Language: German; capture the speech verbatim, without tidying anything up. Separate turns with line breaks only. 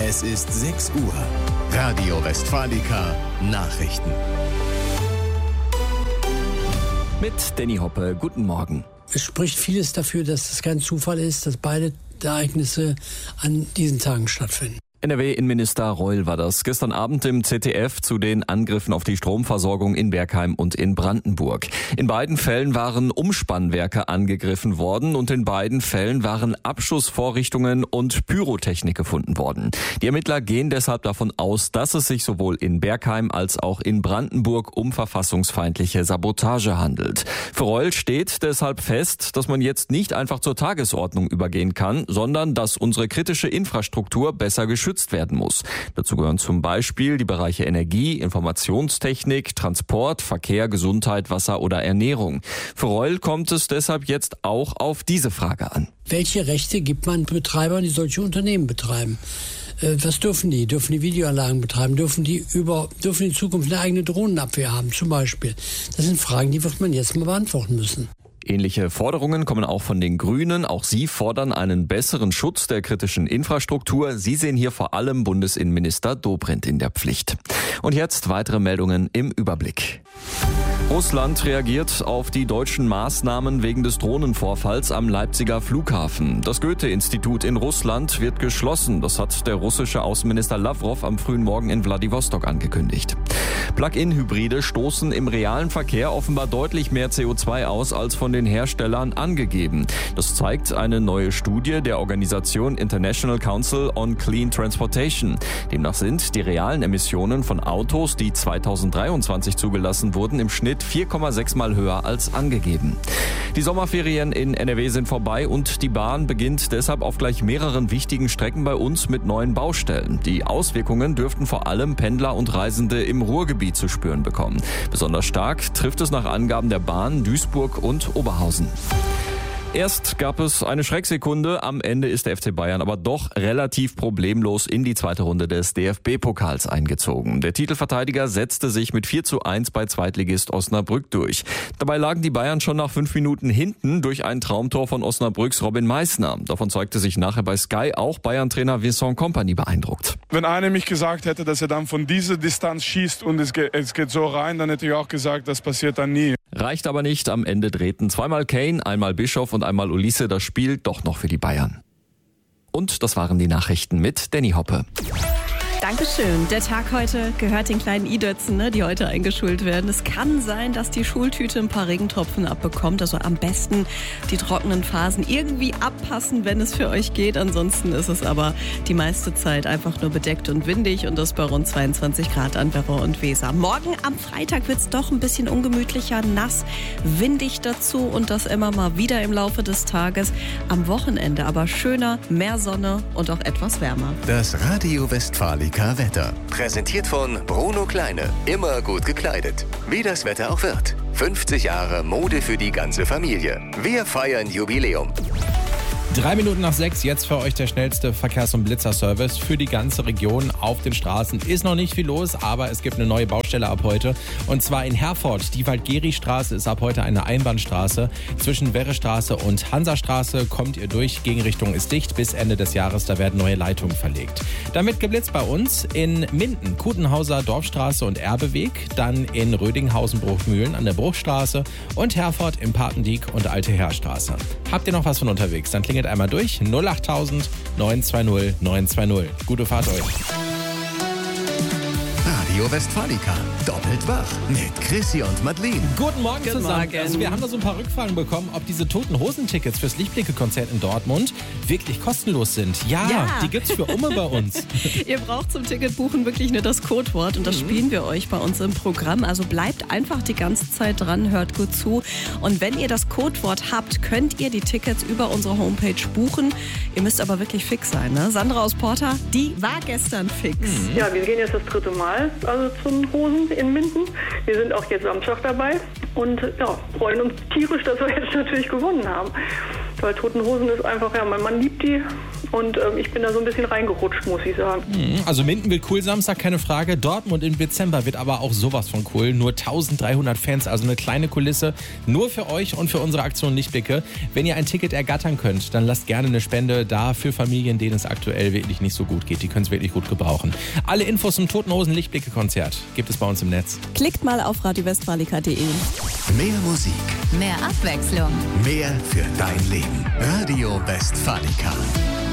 Es ist sechs Uhr. Radio Westfalica Nachrichten.
Mit Danny Hoppe, guten Morgen.
Es spricht vieles dafür, dass es kein Zufall ist, dass beide Ereignisse an diesen Tagen stattfinden.
N R W-Innenminister Reul war das gestern Abend im Z D F zu den Angriffen auf die Stromversorgung in Bergheim und in Brandenburg. In beiden Fällen waren Umspannwerke angegriffen worden und in beiden Fällen waren Abschussvorrichtungen und Pyrotechnik gefunden worden. Die Ermittler gehen deshalb davon aus, dass es sich sowohl in Bergheim als auch in Brandenburg um verfassungsfeindliche Sabotage handelt. Für Reul steht deshalb fest, dass man jetzt nicht einfach zur Tagesordnung übergehen kann, sondern dass unsere kritische Infrastruktur besser geschützt werden muss. Dazu gehören zum Beispiel die Bereiche Energie, Informationstechnik, Transport, Verkehr, Gesundheit, Wasser oder Ernährung. Für Reul kommt es deshalb jetzt auch auf diese Frage an.
Welche Rechte gibt man Betreibern, die solche Unternehmen betreiben? Was dürfen die? Dürfen die Videoanlagen betreiben? Dürfen die über, dürfen die in Zukunft eine eigene Drohnenabwehr haben, zum Beispiel? Das sind Fragen, die wird man jetzt mal beantworten müssen.
Ähnliche Forderungen kommen auch von den Grünen. Auch sie fordern einen besseren Schutz der kritischen Infrastruktur. Sie sehen hier vor allem Bundesinnenminister Dobrindt in der Pflicht. Und jetzt weitere Meldungen im Überblick. Russland reagiert auf die deutschen Maßnahmen wegen des Drohnenvorfalls am Leipziger Flughafen. Das Goethe-Institut in Russland wird geschlossen. Das hat der russische Außenminister Lavrov am frühen Morgen in Wladiwostok angekündigt. Plug-in-Hybride stoßen im realen Verkehr offenbar deutlich mehr C O zwei aus als von den Herstellern angegeben. Das zeigt eine neue Studie der Organisation International Council on Clean Transportation. Demnach sind die realen Emissionen von Autos, die zweitausenddreiundzwanzig zugelassen wurden, im Schnitt vier Komma sechs Mal höher als angegeben. Die Sommerferien in N R W sind vorbei und die Bahn beginnt deshalb auf gleich mehreren wichtigen Strecken bei uns mit neuen Baustellen. Die Auswirkungen dürften vor allem Pendler und Reisende im Ruhrgebiet zu spüren bekommen. Besonders stark trifft es nach Angaben der Bahn Duisburg und Oberhausen. Erst gab es eine Schrecksekunde, am Ende ist der F C Bayern aber doch relativ problemlos in die zweite Runde des D F B-Pokals eingezogen. Der Titelverteidiger setzte sich mit vier zu eins bei Zweitligist Osnabrück durch. Dabei lagen die Bayern schon nach fünf Minuten hinten durch ein Traumtor von Osnabrücks Robin Meissner. Davon zeigte sich nachher bei Sky auch Bayern-Trainer Vincent Kompany beeindruckt.
Wenn einer mich gesagt hätte, dass er dann von dieser Distanz schießt und es geht, es geht so rein, dann hätte ich auch gesagt, das passiert dann nie.
Reicht aber nicht. Am Ende drehten zweimal Kane, einmal Bischof und einmal Ulisse das Spiel doch noch für die Bayern. Und das waren die Nachrichten mit Danny Hoppe.
Dankeschön. Der Tag heute gehört den kleinen Idötzen, ne, die heute eingeschult werden. Es kann sein, dass die Schultüte ein paar Regentropfen abbekommt. Also am besten die trockenen Phasen irgendwie abpassen, wenn es für euch geht. Ansonsten ist es aber die meiste Zeit einfach nur bedeckt und windig und das bei rund zweiundzwanzig Grad an Werra und Weser. Morgen am Freitag wird es doch ein bisschen ungemütlicher, nass, windig dazu und das immer mal wieder im Laufe des Tages. Am Wochenende aber schöner, mehr Sonne und auch etwas wärmer.
Das Radio Westfalica Wetter. Präsentiert von Bruno Kleine. Immer gut gekleidet. Wie das Wetter auch wird. fünfzig Jahre Mode für die ganze Familie. Wir feiern Jubiläum.
Drei Minuten nach sechs, jetzt für euch der schnellste Verkehrs- und Blitzerservice für die ganze Region auf den Straßen. Ist noch nicht viel los, aber es gibt eine neue Baustelle ab heute. Und zwar in Herford. Die Waldgeri-Straße ist ab heute eine Einbahnstraße. Zwischen Werrestraße und Hansastraße kommt ihr durch. Gegenrichtung ist dicht bis Ende des Jahres. Da werden neue Leitungen verlegt. Dann wird geblitzt bei uns in Minden, Kutenhauser Dorfstraße und Erbeweg. Dann in Rödinghausen, Bruchmühlen an der Bruchstraße und Herford im Papendiek und Alte Heerstraße. Habt ihr noch was von unterwegs? Dann klingelt einmal durch. null achttausend neun zwei null neun zwei null. Gute Fahrt euch.
Radio Westfalica. Doppelt wach mit Chrissy und Madeleine.
Guten Morgen
Guten
zusammen.
Morgen.
Also wir haben da so ein paar Rückfragen bekommen, ob diese Toten Hosen-Tickets fürs Lichtblicke-Konzert in Dortmund wirklich kostenlos sind. Ja,
Ja.
die gibt's für Umme bei uns.
Ihr braucht zum Ticketbuchen wirklich nur das Codewort und das spielen wir euch bei uns im Programm. Also bleibt einfach die ganze Zeit dran, hört gut zu. Und wenn ihr das Codewort habt, könnt ihr die Tickets über unsere Homepage buchen. Ihr müsst aber wirklich fix sein, ne? Sandra aus Porta, die war gestern fix.
Ja, wir gehen jetzt das dritte Mal also zum Hosen in Minden. Wir sind auch jetzt Samstag dabei und ja, freuen uns tierisch, dass wir jetzt natürlich gewonnen haben. Weil Toten Hosen ist einfach, ja, man, man liebt die und ähm, ich bin da so ein bisschen reingerutscht, muss ich sagen.
Also Minden wird cool Samstag, keine Frage. Dortmund im Dezember wird aber auch sowas von cool. Nur eintausenddreihundert Fans, also eine kleine Kulisse. Nur für euch und für unsere Aktion Lichtblicke. Wenn ihr ein Ticket ergattern könnt, dann lasst gerne eine Spende da für Familien, denen es aktuell wirklich nicht so gut geht. Die können es wirklich gut gebrauchen. Alle Infos zum Toten Hosen Lichtblicke-Konzert gibt es bei uns im Netz.
Klickt mal auf radio westfalica punkt de.
Mehr Musik,
Mehr Abwechslung.
mehr für dein Leben. Radio Westfalica.